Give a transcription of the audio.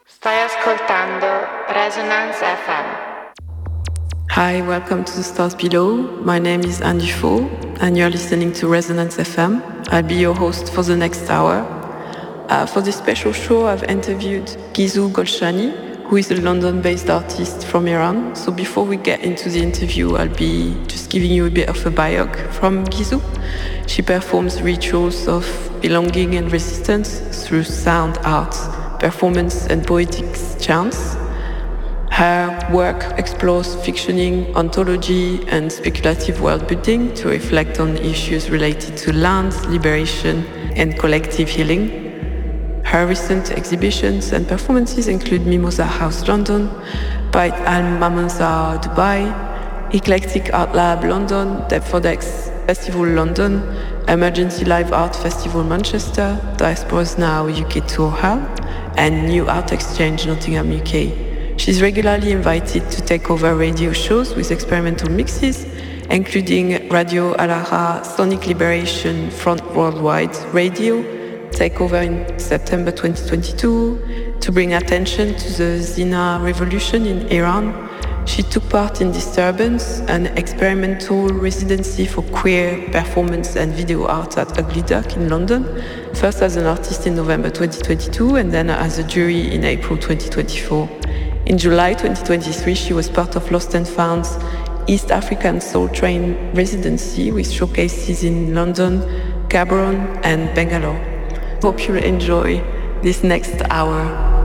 Stai ascoltando Resonance FM. Hi, welcome to the Stars Below. My name is Andy Fo, and you're listening to Resonance FM. I'll be your host for the next hour. For this special show, I've interviewed Gizu Golshani, who is a London-based artist from Iran. So before we get into the interview, I'll be just giving you a bit of a biog from Gizu. She performs rituals of belonging and resistance through sound, art, performance, and poetic chants. Her work explores fictioning, ontology, and speculative world-building to reflect on issues related to land, liberation, and collective healing. Her recent exhibitions and performances include Mimosa House London, Bait al-Mamanzar Dubai, Eclectic Art Lab London, Deptford-X Festival London, Emergency Live Art Festival Manchester, Diaspora's Now UK Tour Hall, and New Art Exchange Nottingham UK. She's regularly invited to take over radio shows with experimental mixes, including Radio Alara, Sonic Liberation, Front Worldwide Radio, takeover in September 2022 to bring attention to the Zina revolution in Iran. She took part in Disturbance, an experimental residency for queer performance and video art at Ugly Duck in London, first as an artist in November 2022 and then as a jury in April 2024. In July 2023, she was part of Lost and Found's East African Soul Train residency with showcases in London, Gaborone and Bangalore. Hope you'll enjoy this next hour.